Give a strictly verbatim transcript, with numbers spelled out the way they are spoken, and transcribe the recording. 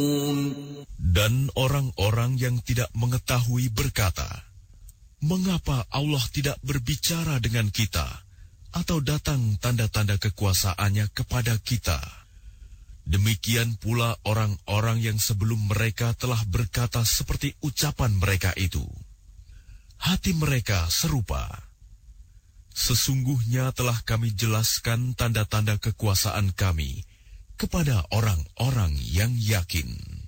Dan orang-orang yang tidak mengetahui berkata, mengapa Allah tidak berbicara dengan kita atau datang tanda-tanda kekuasaannya kepada kita? Demikian pula orang-orang yang sebelum mereka telah berkata seperti ucapan mereka itu. Hati mereka serupa. Sesungguhnya telah kami jelaskan tanda-tanda kekuasaan kami kepada orang-orang yang yakin.